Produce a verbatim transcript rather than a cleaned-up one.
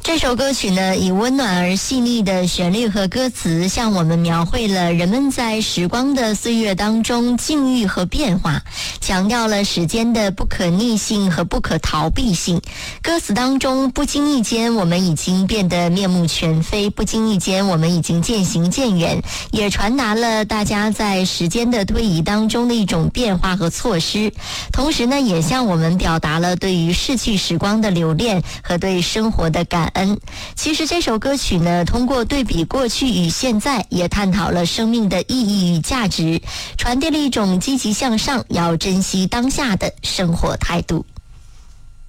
这首歌曲呢，以温暖而细腻的旋律和歌词，向我们描绘了人们在时光的岁月当中境遇和变化，强调了时间的不可逆性和不可逃避性。歌词当中，不经意间我们已经变得面目全非，不经意间我们已经渐行渐远，也传达了大家在时间的推移当中的一种变化和错失。同时呢，也向我们表达了对于逝去时光的留恋和对生活的感恩。其实这首歌曲呢，通过对比过去与现在，也探讨了生命的意义与价值，传递了一种积极向上、要珍惜当下的生活态度。